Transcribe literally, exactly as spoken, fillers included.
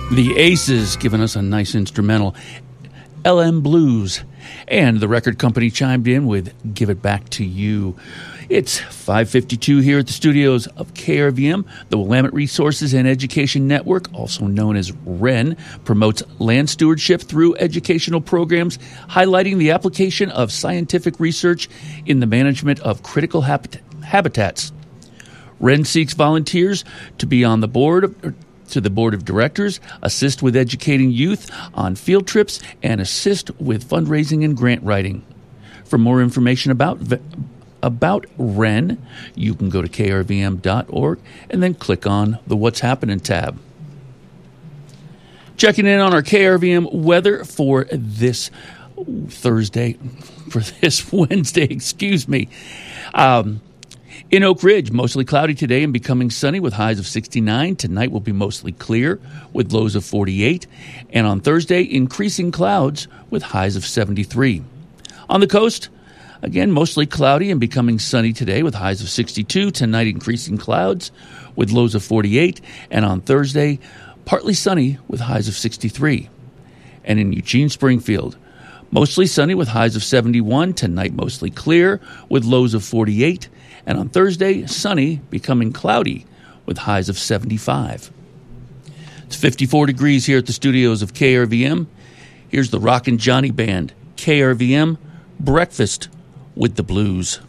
The Aces giving us a nice instrumental, L M Blues, and the record company chimed in with Give It Back to You. It's five fifty-two here at the studios of K R V M. The Willamette Resources and Education Network, also known as WREN, promotes land stewardship through educational programs highlighting the application of scientific research in the management of critical habit- habitats. WREN seeks volunteers to be on the board of, to the board of directors, assist with educating youth on field trips, and assist with fundraising and grant writing. For more information about about WREN, you can go to K R V M dot org and then click on the What's Happening tab. Checking in on our K R V M weather for this Thursday, for this Wednesday, excuse me. Um, In Oak Ridge, mostly cloudy today and becoming sunny with highs of sixty-nine. Tonight will be mostly clear with lows of forty-eight. And on Thursday, increasing clouds with highs of seventy-three. On the coast, again, mostly cloudy and becoming sunny today with highs of sixty-two. Tonight, increasing clouds with lows of forty-eight. And on Thursday, partly sunny with highs of sixty-three. And in Eugene, Springfield, mostly sunny with highs of seventy-one. Tonight, mostly clear with lows of forty-eight. And on Thursday, sunny, becoming cloudy with highs of seventy-five. It's fifty-four degrees here at the studios of K R V M. Here's the Rockin' Johnny Band, K R V M, Breakfast with the Blues.